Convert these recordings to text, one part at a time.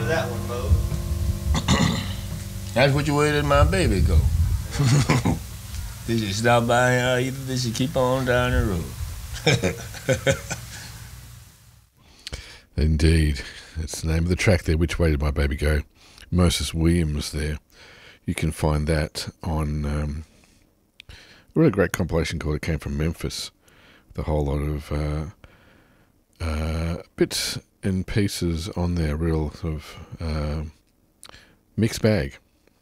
that one, Mo. That's what you waited my baby go. Did you stop by and either did she keep on down the road? Indeed. That's the name of the track there, Which Way Did My Baby Go? Moses Williams there. You can find that on a really great compilation called It Came From Memphis, with a whole lot of bits and pieces on there, real sort of mixed bag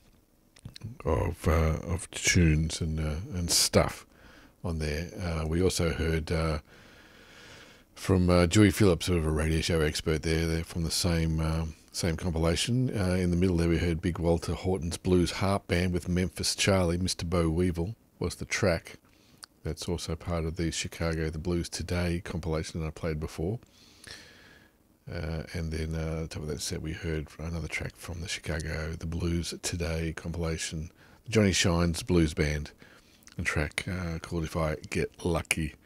of tunes and stuff on there. We also heard from Dewey Phillips, sort of a radio show expert there. They're from the same compilation. In the middle there we heard Big Walter Horton's Blues Harp Band with Memphis Charlie. Mr. Bo Weevil was the track. That's also part of the Chicago The Blues Today compilation that I played before. And then on top of that set we heard another track from the Chicago The Blues Today compilation, Johnny Shine's Blues Band, a track called If I Get Lucky.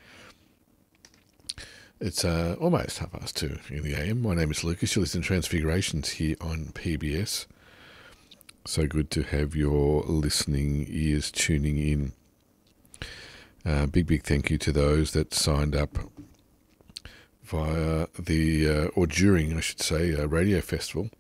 It's almost 2:30 in the AM. My name is Lucas. You're listening to Transfigurations here on PBS. So good to have your listening ears tuning in. Big thank you to those that signed up via or during, I should say, Radio Festival.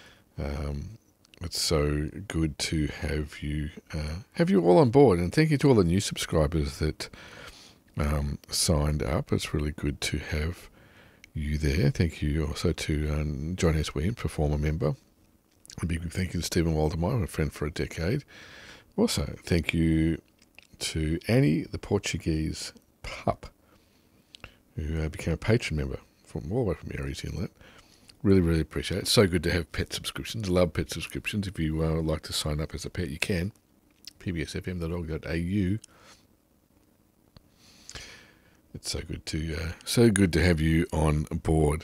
It's so good to have you all on board, and thank you to all the new subscribers that signed up. It's really good to have you there. Thank you also to John S. Williams, former member. A big thank you to Stephen Waldemar, a friend for a decade. Also, thank you to Annie, the Portuguese pup, who became a patron member from all the way from Aries Inlet. Really appreciate it. It's so good to have pet subscriptions. Love pet subscriptions. If you would like to sign up as a pet, you can. pbsfm.org.au. It's so good to have you on board.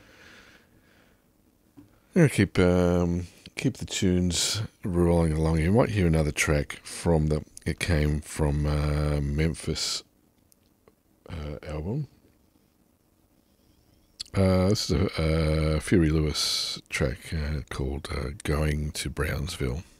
I'm going to keep the tunes rolling along. You might hear another track from It Came From Memphis album. This is a Fury Lewis track called Going to Brownsville.